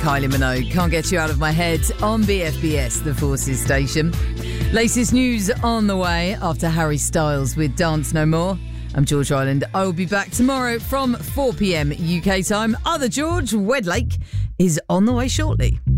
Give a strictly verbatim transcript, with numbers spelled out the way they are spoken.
Kylie Minogue. Can't Get You Out of My Head on B F B S, the Forces station. Latest news on the way after Harry Styles with Dance No More. I'm George Island. I will be back tomorrow from four p.m. U K time. Other George, Wedlake, is on the way shortly.